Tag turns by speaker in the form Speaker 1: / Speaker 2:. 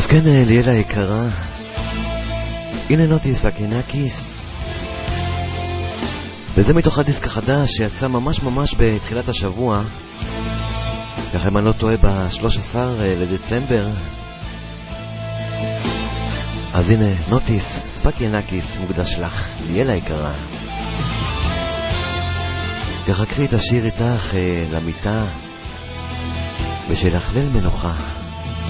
Speaker 1: אז כן, ליאלה יקרה, הנה נוטיס והקינקיס, וזה מתוך הדיסק החדש שיצא ממש בתחילת השבוע, ככה אם אני לא טועה ב-13 לדצמבר. אז הנה נוטיס, ספקינקיס מוקדש לך, ליאלה יקרה. ככה קחי את השיר איתך למיטה ושילך ליל מנוחה.